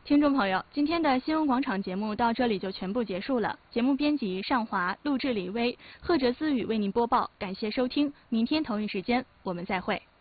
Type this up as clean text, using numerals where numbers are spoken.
听众朋友，今天的新闻广场节目到这里就全部结束了。节目编辑尚华，录制李薇，贺哲思雨为您播报，感谢收听，明天同一时间我们再会。